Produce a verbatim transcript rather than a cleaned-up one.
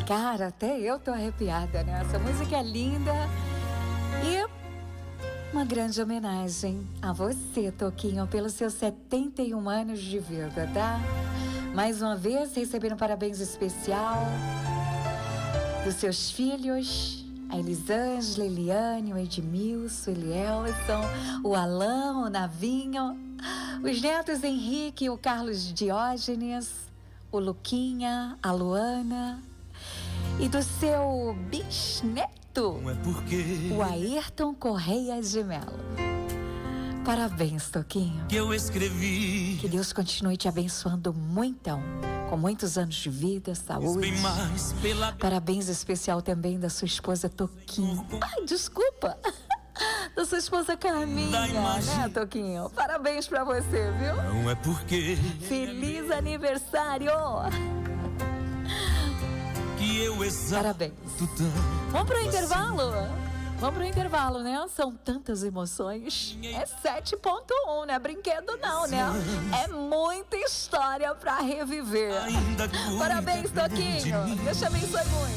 Cara, até eu tô arrepiada, né? Essa música é linda. E uma grande homenagem a você, Toquinho, pelos seus setenta e um anos de vida, tá? Mais uma vez, recebendo parabéns especial dos seus filhos, a Elisângela, Eliane, o Edmilson, o Elielson, o Alain, o Navinho, os netos Henrique, o Carlos Diógenes, o Luquinha, a Luana, e do seu bisneto, Não é porque o Ayrton Correia de Melo. Parabéns, Toquinho. que eu escrevi. Que Deus continue te abençoando muitão, com muitos anos de vida, saúde. Bem mais pela Parabéns especial também da sua esposa Toquinho. Ai, desculpa. Da sua esposa Carminha, né, Toquinho? Parabéns pra você, viu? Não é porque Feliz aniversário! que eu exalto Parabéns. tanto. Vamos pro intervalo? Vamos pro intervalo, né? São tantas emoções. É sete ponto um, não é brinquedo não, né? É muita história pra reviver. Ainda cuida Parabéns, de Toquinho. mim. Deus te abençoe muito.